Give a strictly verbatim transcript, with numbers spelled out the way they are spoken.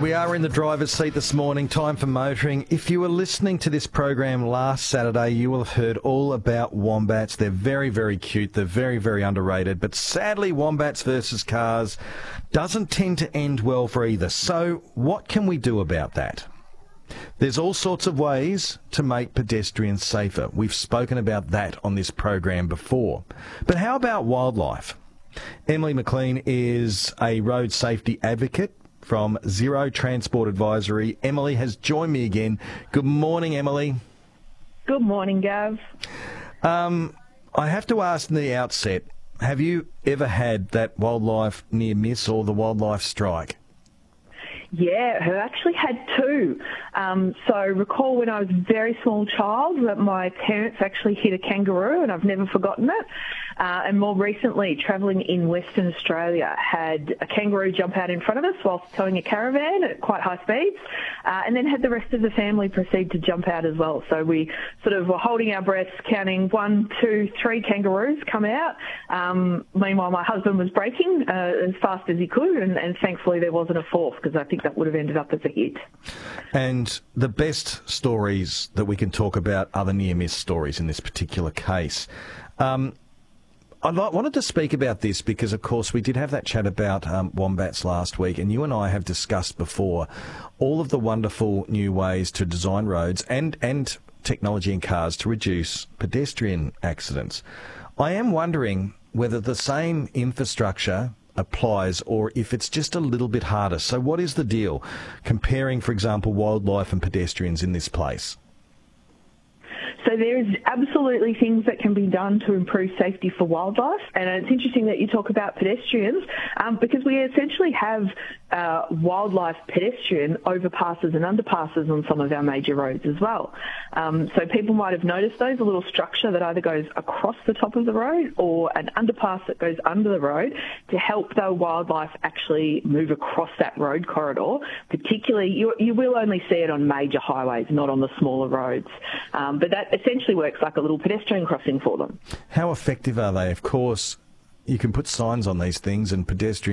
And we are in the driver's seat this morning, time for motoring. If you were listening to this program last Saturday, you will have heard all about wombats. They're very, very cute. They're very, very underrated. But sadly, wombats versus cars doesn't tend to end well for either. So what can we do about that? There's all sorts of ways to make pedestrians safer. We've spoken about that on this program before. But how about wildlife? Emily McLean is a road safety advocate from Zero Transport Advisory. Emily has joined me again. Good morning, Emily. Good morning, Gav. Um, I have to ask in the outset, have you ever had that wildlife near miss or the wildlife strike? Yeah, I actually had two. Um, so recall when I was a very small child that my parents actually hit a kangaroo, and I've never forgotten it. Uh, and more recently, travelling in Western Australia, had a kangaroo jump out in front of us whilst towing a caravan at quite high speeds, uh, and then had the rest of the family proceed to jump out as well. So we sort of were holding our breaths, counting one, two, three kangaroos come out. Um, meanwhile, my husband was braking uh, as fast as he could, and, and thankfully there wasn't a fourth, because I think that would have ended up as a hit. And the best stories that we can talk about are the near-miss stories in this particular case. Um, I wanted to speak about this because, of course, we did have that chat about um, wombats last week, and you and I have discussed before all of the wonderful new ways to design roads and, and technology in cars to reduce pedestrian accidents. I am wondering whether the same infrastructure applies or if it's just a little bit harder. So what is the deal comparing, for example, wildlife and pedestrians in this place? So there is absolutely things that can be done to improve safety for wildlife, and it's interesting that you talk about pedestrians um, because we essentially have uh, wildlife pedestrian overpasses and underpasses on some of our major roads as well. Um, so people might have noticed those, a little structure that either goes across the top of the road or an underpass that goes under the road to help the wildlife actually move across that road corridor. Particularly, you, you will only see it on major highways, not on the smaller roads. Um, but that essentially works like a little pedestrian crossing for them. How effective are they? Of course, you can put signs on these things and pedestrians